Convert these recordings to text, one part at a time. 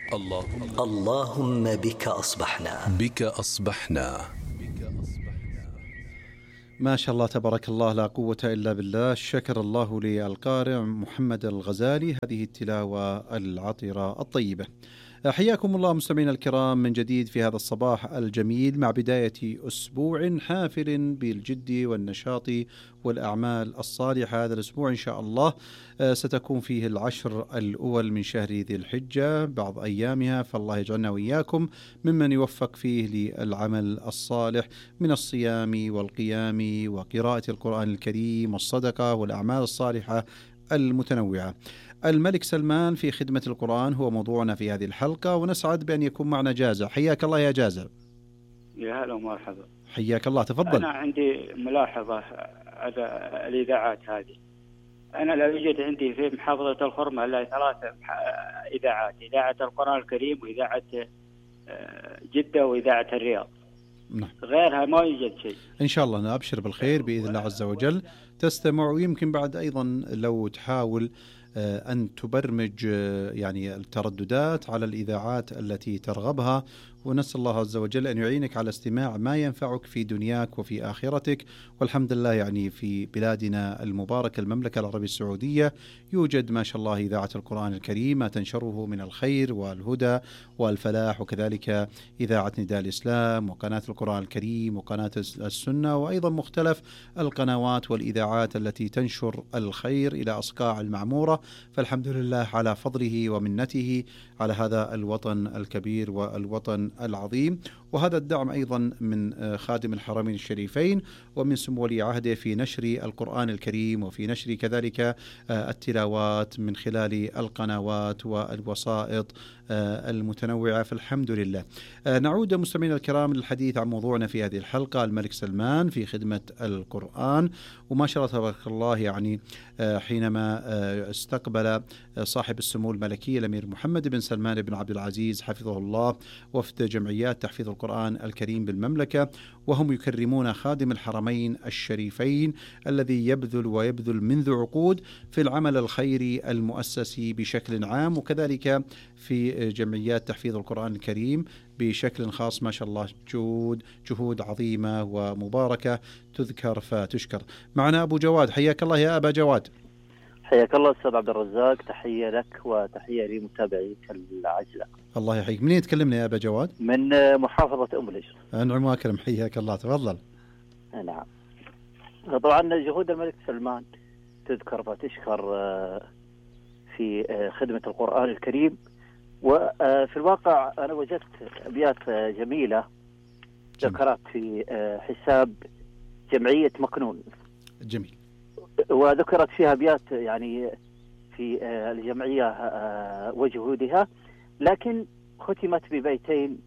اللهم بك أصبحنا. ما شاء الله تبارك الله، لا قوة إلا بالله. شكر الله للقارئ محمد الغزالي هذه التلاوة العطرة الطيبة. حياكم الله مستمعينا الكرام من جديد في هذا الصباح الجميل مع بداية أسبوع حافل بالجد والنشاط والأعمال الصالحة. هذا الأسبوع إن شاء الله ستكون فيه العشر الأول من شهر ذي الحجة بعض أيامها، فالله يجعلنا وإياكم ممن يوفق فيه للعمل الصالح من الصيام والقيام وقراءة القرآن الكريم والصدقة والأعمال الصالحة المتنوعة. الملك سلمان في خدمة القرآن هو موضوعنا في هذه الحلقة، ونسعد بأن يكون معنا جازع. حياك الله يا جازع. يا هلا ومرحبا. حياك الله، تفضل. أنا عندي ملاحظة على الإذاعات هذه. أنا لا يوجد عندي في محافظة الخرمة إلا 3 إذاعات: إذاعة القرآن الكريم، وإذاعة جدة، وإذاعة الرياض. نعم. غيرها ما يوجد شيء. إن شاء الله نبشر بالخير بإذن الله عز وجل. تستمع، ويمكن بعد أيضا لو تحاول أن تبرمج يعني الترددات على الإذاعات التي ترغبها، ونسأل الله عز وجل أن يعينك على استماع ما ينفعك في دنياك وفي آخرتك. والحمد لله يعني في بلادنا المباركة المملكة العربية السعودية يوجد ما شاء الله إذاعة القرآن الكريم ما تنشره من الخير والهدى والفلاح، وكذلك إذاعة نداء الإسلام وقناة القرآن الكريم وقناة السنة، وأيضا مختلف القنوات والإذاعات التي تنشر الخير إلى أصقاع المعمورة. فالحمد لله على فضله ومنته على هذا الوطن الكبير والوطن العظيم. وهذا الدعم أيضا من خادم الحرمين الشريفين ومن سمو ولي عهده في نشر القرآن الكريم وفي نشر كذلك التلاوات من خلال القنوات والوسائط المتنوعة. فالحمد لله. نعود مستمعينا الكرام للحديث عن موضوعنا في هذه الحلقة: الملك سلمان في خدمة القرآن. وما شاء الله تبارك الله، يعني حينما استقبل صاحب السمو الملكي الأمير محمد بن سلمان بن عبد العزيز حفظه الله وفد جمعيات تحفيظ القرآن الكريم بالمملكة، وهم يكرمون خادم الحرمين الشريفين الذي يبذل منذ عقود في العمل الخيري المؤسسي بشكل عام، وكذلك في جمعيات تحفيظ القرآن الكريم بشكل خاص. ما شاء الله جهود عظيمة ومباركة تذكر فتشكر. معنا أبو جواد. حياك الله يا أبا جواد. حياك الله أستاذ عبد الرزاق، تحية لك وتحية لمتابعيك الأعزاء. الله يحييك. منين تكلمنا يا أبا جواد؟ من محافظة أم القصر. أنعم وأكرم. حياك الله، تفضل. نعم. طبعا جهود الملك سلمان تذكر فتشكر في خدمة القرآن الكريم. وفي الواقع أنا وجدت أبيات جميلة ذكرت في حساب جمعية مكنون. جميل. وذكرت فيها أبيات يعني في الجمعية وجهودها، لكن ختمت ببيتين: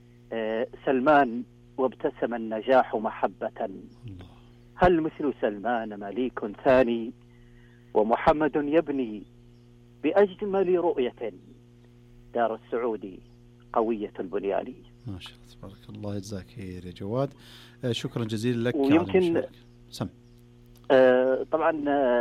سلمان وابتسم النجاح محبة، هل مثل سلمان مليك ثاني، ومحمد يبني بأجمل رؤية دار السعود قوية البنيان. ما شاء الله تبارك الله، يجزاك خير يا جواد. شكرا جزيلا لك. ويمكن سم. طبعا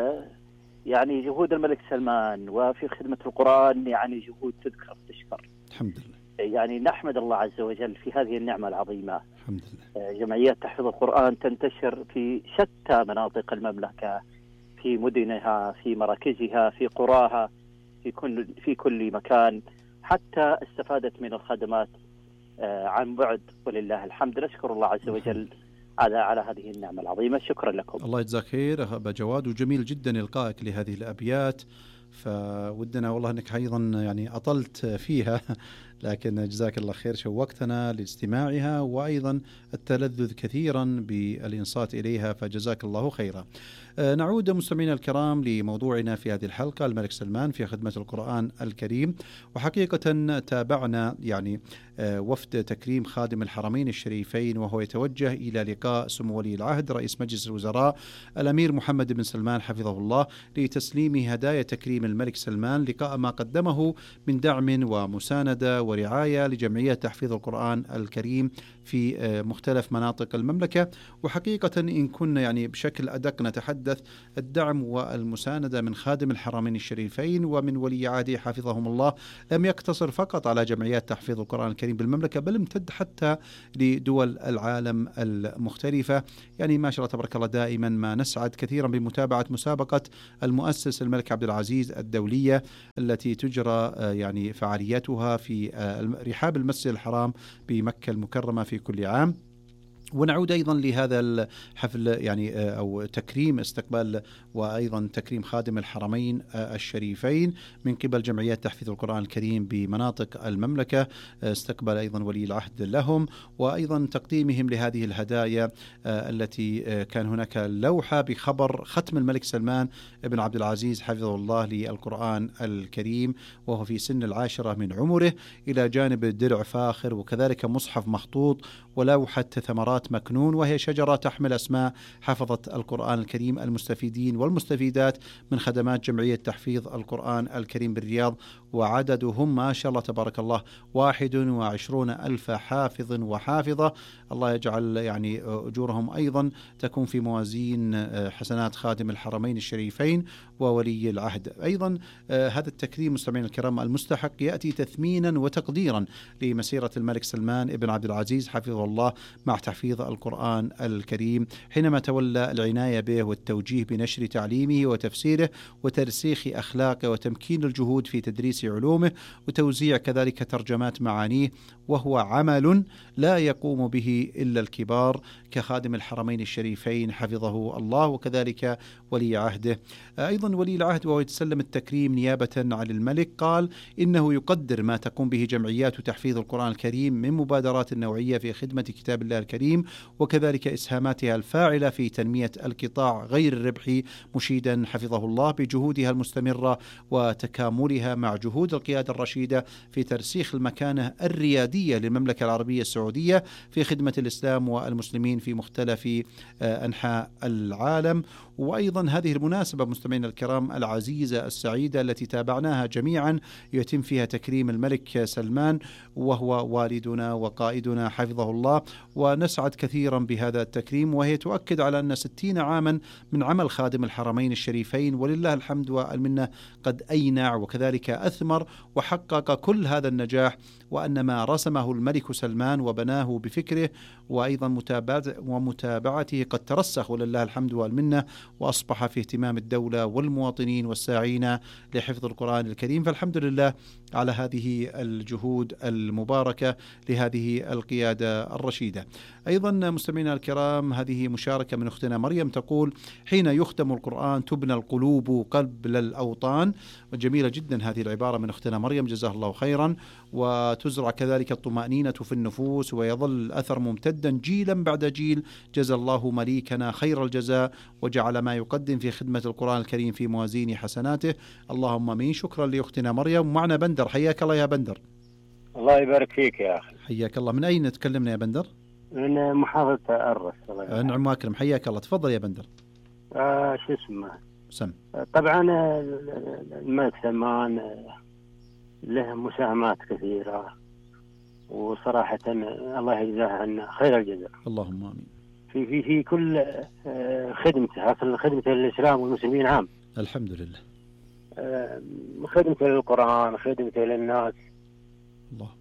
يعني جهود الملك سلمان وفي خدمة القرآن يعني جهود تذكر تشكر. الحمد لله. يعني نحمد الله عز وجل في هذه النعمة العظيمة. الحمد لله. جمعيات تحفظ القرآن تنتشر في شتى مناطق المملكة، في مدنها، في مراكزها، في قراها، في كل مكان، حتى استفادت من الخدمات عن بعد، ولله الحمد. نشكر الله عز وجل على هذه النعمة العظيمة. شكرا لكم. الله يجزاك خير أبا جواد، وجميل جدا إلقائك لهذه الأبيات، فودنا والله أنك أيضا يعني أطلت فيها، لكن جزاك الله خير، شوقتنا لاستماعها وأيضا التلذذ كثيرا بالإنصات إليها، فجزاك الله خيرا. نعود مستمعينا الكرام لموضوعنا في هذه الحلقة: الملك سلمان في خدمة القرآن الكريم. وحقيقة تابعنا يعني وفد تكريم خادم الحرمين الشريفين وهو يتوجه إلى لقاء سمو ولي العهد رئيس مجلس الوزراء الأمير محمد بن سلمان حفظه الله لتسليم هدايا تكريم الملك سلمان، لقاء ما قدمه من دعم ومساندة ورعاية لجمعية تحفيظ القرآن الكريم في مختلف مناطق المملكة. وحقيقة إن كنا يعني بشكل أدق نتحدث الدعم والمساندة من خادم الحرمين الشريفين ومن ولي عهده حفظهم الله لم يقتصر فقط على جمعيات تحفيظ القرآن الكريم بالمملكة، بل امتد حتى لدول العالم المختلفة. يعني ما شاء الله تبارك الله دائما ما نسعد كثيرا بمتابعة مسابقة المؤسس الملك عبد العزيز الدولية التي تجرى يعني فعالياتها في رحاب المسجد الحرام بمكة المكرمة في كل عام. ونعود أيضا لهذا الحفل يعني أو تكريم استقبال وأيضا تكريم خادم الحرمين الشريفين من قبل جمعيات تحفيظ القرآن الكريم بمناطق المملكة، استقبال أيضا ولي العهد لهم، وأيضا تقديمهم لهذه الهدايا التي كان هناك لوحة بخبر ختم الملك سلمان بن عبد العزيز حفظه الله للقرآن الكريم وهو في سن 10 من عمره، إلى جانب درع فاخر وكذلك مصحف مخطوط ولوحة ثمرات مكنون، وهي شجرة تحمل أسماء حفظة القرآن الكريم المستفيدين والمستفيدات من خدمات جمعية تحفيظ القرآن الكريم بالرياض، وعددهم ما شاء الله تبارك الله 21,000 حافظ وحافظة. الله يجعل يعني أجورهم أيضا تكون في موازين حسنات خادم الحرمين الشريفين وولي العهد. أيضا هذا التكريم مستمعين الكرام المستحق يأتي تثمينا وتقديرا لمسيرة الملك سلمان بن عبد العزيز حفظه الله مع تحفيظ القرآن الكريم، حينما تولى العناية به والتوجيه بنشر تعليمه وتفسيره وترسيخ أخلاقه وتمكين الجهود في تدريس علومه وتوزيع كذلك ترجمات معانيه، وهو عمل لا يقوم به إلا الكبار كخادم الحرمين الشريفين حفظه الله وكذلك ولي عهده. أيضا ولي العهد وهو يتسلم التكريم نيابة عن الملك قال إنه يقدر ما تقوم به جمعيات تحفيظ القرآن الكريم من مبادرات نوعية في خدمة كتاب الله الكريم وكذلك إسهاماتها الفاعلة في تنمية القطاع غير الربحي، مشيدا حفظه الله بجهودها المستمرة وتكاملها مع جهود القيادة الرشيدة في ترسيخ المكانة الريادية للمملكة العربية السعودية في خدمة الإسلام والمسلمين في مختلف أنحاء العالم. وأيضا هذه المناسبة مستمعينا الكرام العزيزة السعيدة التي تابعناها جميعا يتم فيها تكريم الملك سلمان وهو والدنا وقائدنا حفظه الله، ونسعد كثيرا بهذا التكريم، وهي تؤكد على أن 60 عاما من عمل خادم الحرمين الشريفين ولله الحمد والمنة قد أينع وكذلك أثمر وحقق كل هذا النجاح، وأن ما رسمه الملك سلمان وبناه بفكره وأيضا متابعته قد ترسخ ولله الحمد والمنة وأصبح في اهتمام الدولة والمواطنين والساعين لحفظ القرآن الكريم. فالحمد لله على هذه الجهود المباركة لهذه القيادة الرشيدة. أيضا مستمعينا الكرام هذه مشاركة من أختنا مريم تقول: حين يختم القرآن تبنى القلوب قبل الأوطان. وجميلة جدا هذه العبارة من أختنا مريم جزاها الله خيرا، وتزرع كذلك الطمأنينة في النفوس ويظل الأثر ممتدا جيلا بعد جيل. جزا الله مليكنا خير الجزاء وجعل ما يقدم في خدمة القرآن الكريم في موازين حسناته، اللهم آمين. شكرا لأختنا مريم. معنا بندر، حياك الله يا بندر. الله يبارك فيك يا أخي. حياك الله. من أين تكلمنا يا بندر؟ من محافظة الرس. نعم واكرم، حياك الله. تفضل يا بندر. شو اسمه؟ سم. طبعا الملك سلمان له مساهمات كثيرة، وصراحة الله يجزاه عنا خير الجزاء. اللهم آمين. في كل خدمته، خدمته للإسلام والمسلمين عام. الحمد لله. خدمته للقرآن، خدمته للناس. اللهم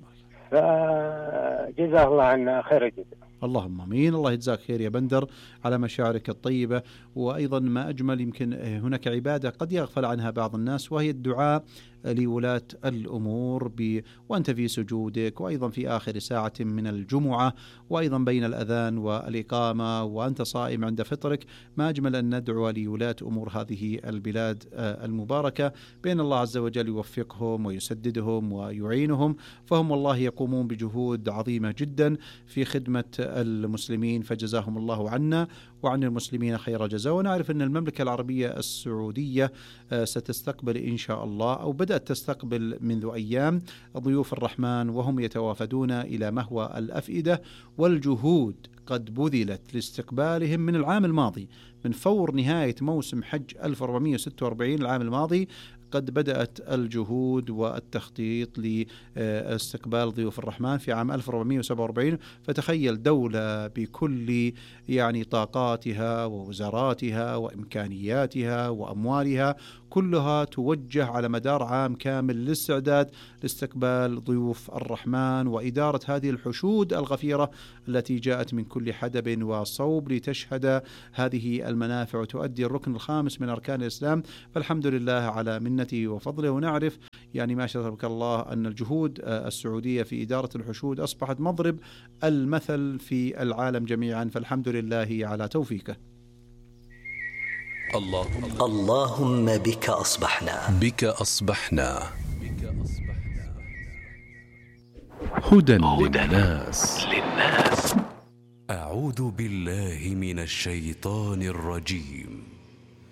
فجزاه الله عنا خير الجزاء. اللهم امين. الله يجزاك خير يا بندر على مشاعرك الطيبة. وايضا ما اجمل، يمكن هناك عبادة قد يغفل عنها بعض الناس وهي الدعاء لولاة الأمور وأنت في سجودك، وأيضا في آخر ساعة من الجمعة، وأيضا بين الأذان والإقامة وأنت صائم عند فطرك. ما أجمل أن ندعو لولاة أمور هذه البلاد المباركة بأن الله عز وجل يوفقهم ويسددهم ويعينهم، فهم والله يقومون بجهود عظيمة جدا في خدمة المسلمين، فجزاهم الله عنا وعن المسلمين خير جزاء. ونعرف أن المملكة العربية السعودية ستستقبل إن شاء الله أو بدأت تستقبل منذ أيام ضيوف الرحمن، وهم يتوافدون إلى مهوى الأفئدة، والجهود قد بذلت لاستقبالهم من العام الماضي. من فور نهاية موسم حج 1446 العام الماضي قد بدأت الجهود والتخطيط لاستقبال ضيوف الرحمن في عام 1447. فتخيل دولة بكل يعني طاقاتها ووزاراتها وإمكانياتها وأموالها كلها توجه على مدار عام كامل للاستعداد لاستقبال ضيوف الرحمن وإدارة هذه الحشود الغفيرة التي جاءت من كل حدب وصوب لتشهد هذه المنافع وتؤدي الركن الخامس من أركان الإسلام. فالحمد لله على منته وفضله. ونعرف يعني ما شاء الله أن الجهود السعودية في إدارة الحشود أصبحت مضرب المثل في العالم جميعا، فالحمد لله على توفيقه. اللهم بك أصبحنا هدى للناس. أعوذ بالله من الشيطان الرجيم.